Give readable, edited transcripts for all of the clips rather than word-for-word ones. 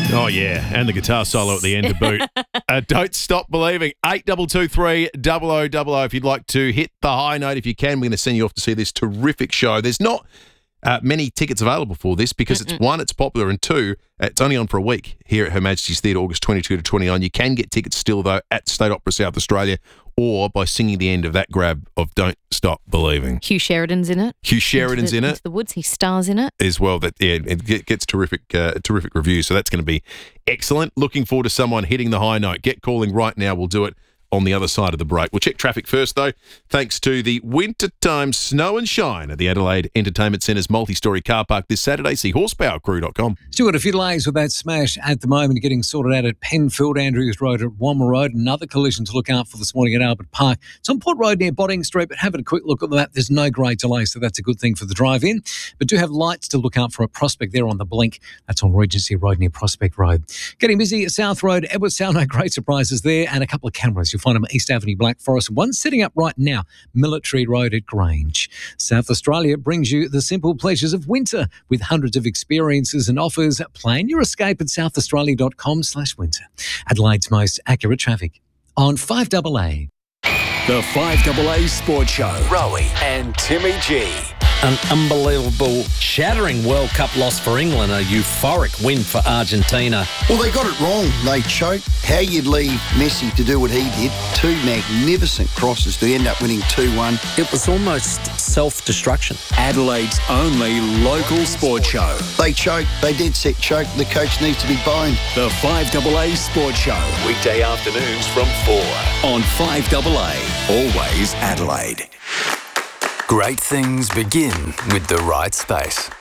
Oh, yeah, and the guitar solo at the end to boot. Don't Stop Believing. 8223 0000 if you'd like to hit the high note. If you can, we're going to send you off to see this terrific show. There's not many tickets available for this because it's one, it's popular, and two, it's only on for a week here at Her Majesty's Theatre, August 22 to 29. You can get tickets still, though, at State Opera South Australia or by singing the end of that grab of Don't Stop Believing. Hugh Sheridan's in it. Hugh Sheridan's in it. Into the Woods, he stars in it. As well. It gets terrific reviews, so that's going to be excellent. Looking forward to someone hitting the high note. Get calling right now. We'll do it on the other side of the break. We'll check traffic first, though, thanks to the wintertime snow and shine at the Adelaide Entertainment Centre's multi-storey car park this Saturday. See horsepowercrew.com. Still got a few delays with that smash at the moment, getting sorted out at Penfield, Andrews Road at Wamma Road. Another collision to look out for this morning at Albert Park. It's on Port Road near Bodding Street, but having a quick look at the map, there's no great delay, so that's a good thing for the drive-in. But do have lights to look out for a Prospect there on the blink. That's on Regency Road near Prospect Road. Getting busy at South Road, Edward Sound, no great surprises there, and a couple of cameras. You'll find them at East Avenue, Black Forest. One sitting up right now, Military Road at Grange. South Australia brings you the simple pleasures of winter with hundreds of experiences and offers. Plan your escape at southaustralia.com/winter. Adelaide's most accurate traffic on 5AA. The 5AA Sports Show. Rowie and Timmy G. An unbelievable, shattering World Cup loss for England, a euphoric win for Argentina. Well, they got it wrong. They choked. How you'd leave Messi to do what he did, two magnificent crosses to end up winning 2-1. It was almost self-destruction. Adelaide's only local sports show. They choked. They did set choke. The coach needs to be boned. The 5AA Sports Show. Weekday afternoons from 4 on 5AA. Always Adelaide. Great things begin with the right space.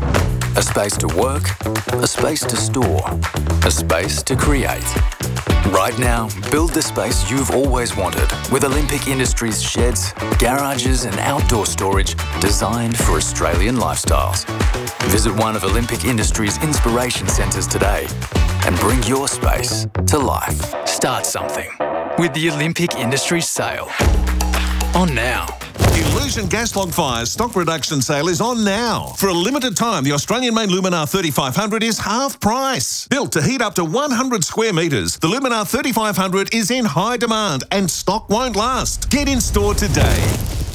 A space to work, a space to store, a space to create. Right now, build the space you've always wanted with Olympic Industries sheds, garages and outdoor storage designed for Australian lifestyles. Visit one of Olympic Industries' inspiration centres today and bring your space to life. Start something with the Olympic Industries sale. On now. Illusion gas log fires stock reduction sale is on now. For a limited time, the Australian-made Luminar 3500 is half price. Built to heat up to 100 square metres, the Luminar 3500 is in high demand and stock won't last. Get in store today.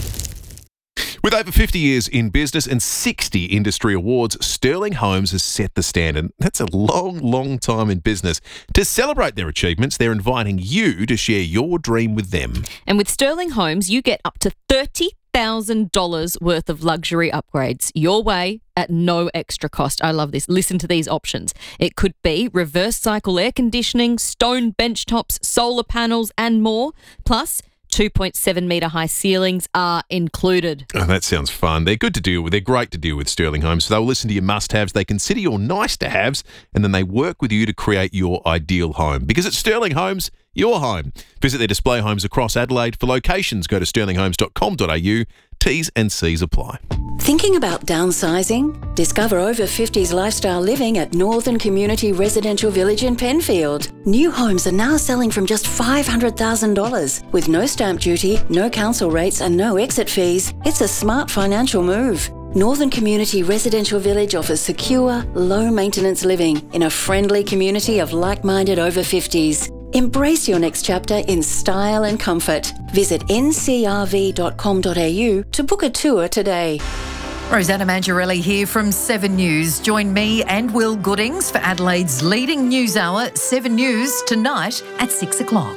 With over 50 years in business and 60 industry awards, Sterling Homes has set the standard. That's a long, long time in business. To celebrate their achievements, they're inviting you to share your dream with them. And with Sterling Homes, you get up to $30,000 worth of luxury upgrades your way at no extra cost. I love this. Listen to these options. It could be reverse cycle air conditioning, stone bench tops, solar panels and more. Plus, 2.7 metre high ceilings are included. Oh, that sounds fun. They're good to deal with. They're great to deal with, Sterling Homes. So they'll listen to your must-haves. They consider your nice-to-haves, and then they work with you to create your ideal home. Because at Sterling Homes, your home. Visit their display homes across Adelaide. For locations, go to sterlinghomes.com.au. T's and C's apply. Thinking about downsizing? Discover over 50s lifestyle living at Northern Community Residential Village in Penfield. New homes are now selling from just $500,000 with no stamp duty, no council rates and no exit fees. It's a smart financial move. Northern Community Residential Village offers secure, low-maintenance living in a friendly community of like-minded over 50s. Embrace your next chapter in style and comfort. Visit ncrv.com.au to book a tour today. Rosanna Mangiarelli here from 7 News. Join me and Will Goodings for Adelaide's leading news hour, 7 News, tonight at 6 o'clock.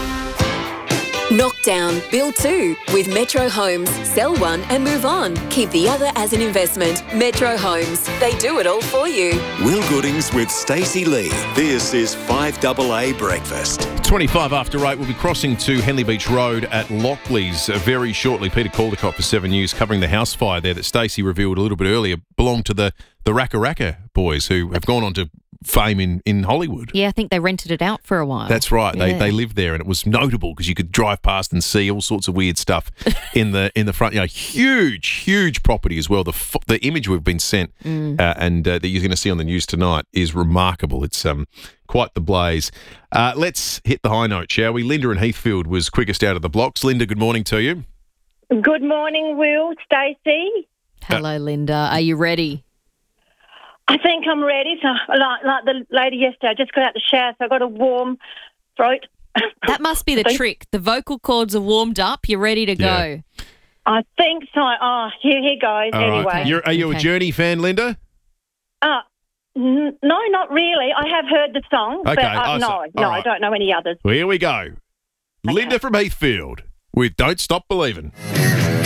Knock down, build two with Metro Homes. Sell one and move on. Keep the other as an investment. Metro Homes. They do it all for you. Will Goodings with Stacey Lee. This is 5AA Breakfast. 25 after 8, we'll be crossing to Henley Beach Road at Lockleys very shortly. Peter Caldecott for 7 News covering the house fire there that Stacey revealed a little bit earlier belonged to the Raka Raka boys who have gone on to fame in Hollywood. Yeah, I think they rented it out for a while. That's right. Yeah. They lived there, and it was notable because you could drive past and see all sorts of weird stuff in the front. You know, huge property as well. The image we've been sent and that you're going to see on the news tonight is remarkable. It's quite the blaze. Let's hit the high note, shall we? Linda in Heathfield was quickest out of the blocks. Linda, good morning to you. Good morning, Will, Stacey. Hello, Linda. Are you ready? I think I'm ready. So, like the lady yesterday, I just got out the shower, so I got a warm throat. That must be the trick. The vocal cords are warmed up. You're ready to go. I think so. Oh, here goes. All anyway. right. Are you a Journey fan, Linda? No, not really. I have heard the song, but no, I don't know any others. Well, here we go. Linda from Heathfield with Don't Stop Believing.